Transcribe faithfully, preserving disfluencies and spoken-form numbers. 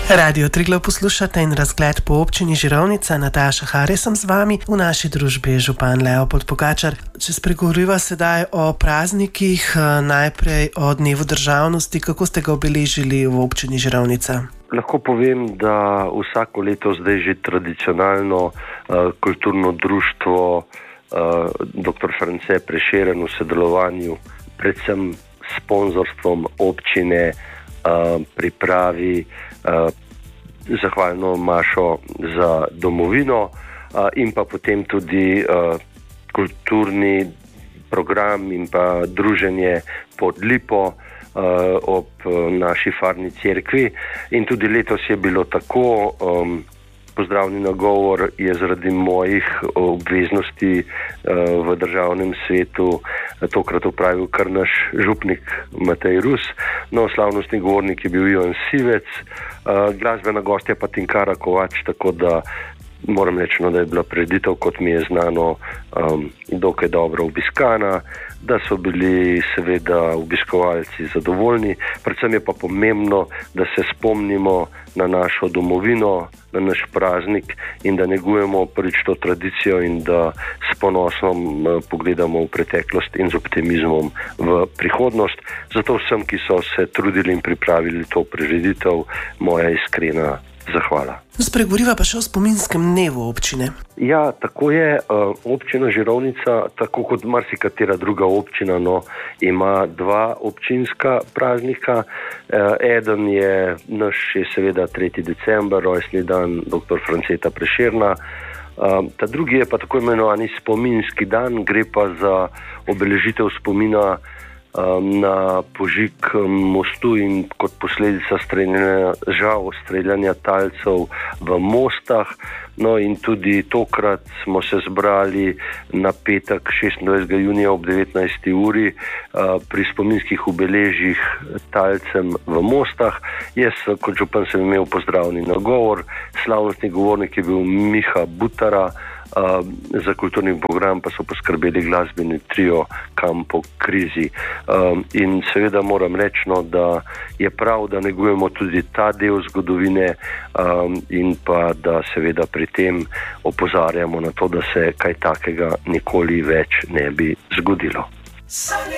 Radio Triglav poslušate in razgled po občini Žirovnica. Nataša Hari sem z vami, v naši družbi je župan Leopold Pogačar. Če spregovoriva sedaj o praznikih, najprej o dnevu državnosti, kako ste ga obeležili v občini Žirovnica? Lahko povem, da vsako leto zdaj že tradicionalno uh, kulturno društvo uh, doktor France Prešeren v sodelovanju predvsem s sponzorstvom občine uh, pripravi uh, zahvalno mašo za domovino uh, in pa potem tudi uh, kulturni program in pa druženje pod lipo uh, ob uh, naši farni cerkvi. In tudi letos je bilo tako. Um, Pozdravni nagovor je zaradi mojih obveznosti uh, v državnem svetu tokrat opravil kar naš župnik Matej Rus. No, slavnostni govornik je bil Ivan Sivec, uh, glasbena gostja pa Tinkara Kovač, tako da moram reči, no, da je bila prireditev, kot mi je znano, um, dokaj dobro obiskana, da so bili seveda obiskovalci zadovoljni. Predvsem je pa pomembno, da se spomnimo na našo domovino, na naš praznik in da negujemo prvič to tradicijo in da s ponosom uh, pogledamo v preteklost in z optimizmom v prihodnost. Zato vsem, ki so se trudili in pripravili to prireditev, moja iskrena zahvala. Spregovoriva pa še o spominskem dnevu občine. Ja, tako je. Občina Žirovnica, tako kot marsikatera druga občina, no, ima dva občinska praznika. Eden je naš, je seveda tretji december, rojstni dan doktor Franceta Prešerna. Ta drugi je pa tako imenovani spominski dan, gre pa za obeležitev spomina na požig mostu in kot posledica streljanja, žal streljanja talcev v Mostah. No in tudi tokrat smo se zbrali na petek šestindvajsetega junija ob devetnajsti uri pri spominskih obeležjih talcem v Mostah. Jaz kot župan sem imel pozdravni nagovor, slavnostni govornik je bil Miha Butara, Uh, za kulturni program pa so poskrbeli glasbeni trio Kampo Krizi. Uh, in seveda moram reči, no, da je prav, da negujemo tudi ta del zgodovine um, in pa da seveda pri tem opozarjamo na to, da se kaj takega nikoli več ne bi zgodilo.